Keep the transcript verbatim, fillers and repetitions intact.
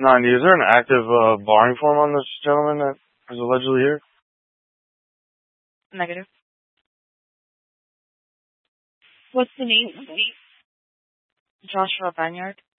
ninety. Is there an active uh, barring form on this gentleman that is allegedly here? Negative. What's the name? Joshua Banyard.